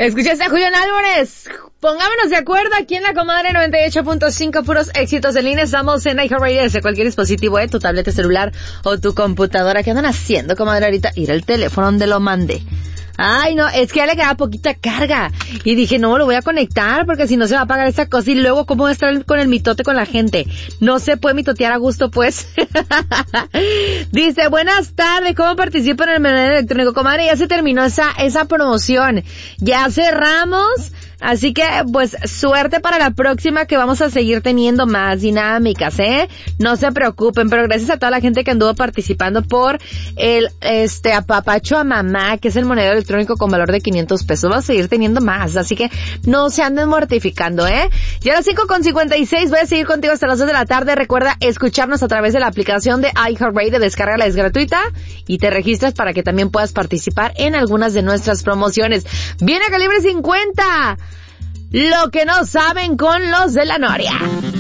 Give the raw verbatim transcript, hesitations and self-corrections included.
Escuchaste a Julián Álvarez. Pongámonos de acuerdo aquí en la Comadre noventa y ocho punto cinco, puros éxitos en línea. Estamos en iHeartRadio desde cualquier dispositivo, ¿eh? Tu tableta celular o tu computadora. ¿Qué andan haciendo, comadre, ahorita? Ir al teléfono donde lo mandé. Ay, no, es que ya le quedaba poquita carga. Y dije, no, lo voy a conectar porque si no se va a apagar esta cosa. Y luego, ¿cómo voy a estar con el mitote con la gente? No se puede mitotear a gusto, pues. Dice, buenas tardes, ¿cómo participo en el menú electrónico? Comadre, ya se terminó esa, esa promoción. Ya cerramos. Así que, pues, suerte para la próxima, que vamos a seguir teniendo más dinámicas, ¿eh? No se preocupen, pero gracias a toda la gente que anduvo participando por el, este, apapacho a mamá, que es el monedero electrónico con valor de quinientos pesos. Vamos a seguir teniendo más, así que no se anden mortificando, ¿eh? Y a las cinco con cincuenta y seis voy a seguir contigo hasta las dos de la tarde. Recuerda escucharnos a través de la aplicación de iHeartRadio, descárgala, es gratuita, y te registras para que también puedas participar en algunas de nuestras promociones. Viene Calibre cincuenta. Lo que no saben con los de la Noria.